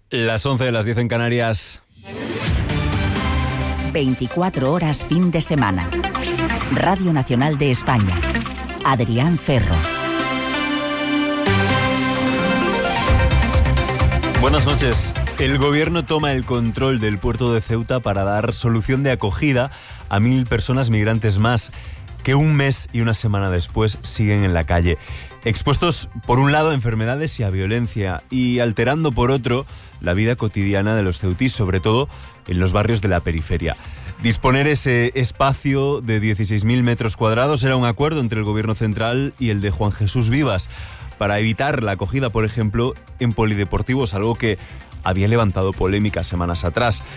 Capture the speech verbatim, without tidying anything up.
Las once de las diez en Canarias. veinticuatro horas fin de semana. Radio Nacional de España. Adrián Ferro. Buenas noches. El gobierno toma el control del puerto de Ceuta para dar solución de acogida a mil personas migrantes más que un mes y una semana después siguen en la calle, expuestos por un lado a enfermedades y a violencia y alterando por otro la vida cotidiana de los ceutís, sobre todo en los barrios de la periferia. Disponer ese espacio de dieciséis mil metros cuadrados era un acuerdo entre el gobierno central y el de Juan Jesús Vivas para evitar la acogida, por ejemplo, en polideportivos, algo que había levantado polémica semanas atrás.